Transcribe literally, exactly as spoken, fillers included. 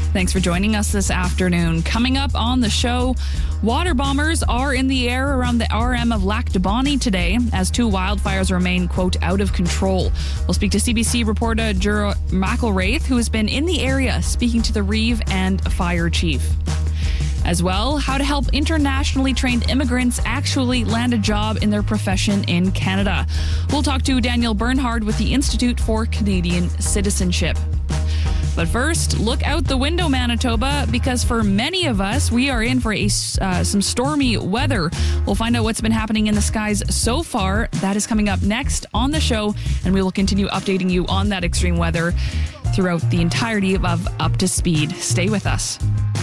Thanks for joining us this afternoon. Coming up on the show, water bombers are in the air around the R M of Lac du Bonny today as two wildfires remain, quote, out of control. We'll speak to C B C reporter Jura McElraith, who has been in the area speaking to the Reeve and fire chief. As well, how to help internationally trained immigrants actually land a job in their profession in Canada. We'll talk to Daniel Bernhard with the Institute for Canadian Citizenship. But first, look out the window, Manitoba, because for many of us, we are in for a, uh, some stormy weather. We'll find out what's been happening in the skies so far. That is coming up next on the show, and we will continue updating you on that extreme weather throughout the entirety of Up to Speed. Stay with us.